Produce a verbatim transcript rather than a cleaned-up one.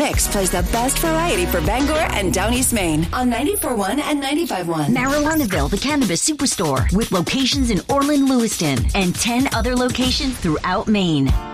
Mix plays the best variety for Bangor and Down East Maine on ninety-four point one and ninety-five point one. Marijuanaville, the Cannabis Superstore, with locations in Orland, Lewiston, and ten other locations throughout Maine.